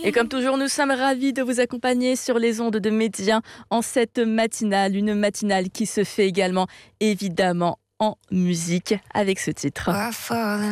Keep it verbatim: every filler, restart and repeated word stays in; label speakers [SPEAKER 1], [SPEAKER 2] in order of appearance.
[SPEAKER 1] Et comme toujours, nous sommes ravis de vous accompagner sur les ondes de Média en cette matinale, une matinale qui se fait également évidemment en musique avec ce titre.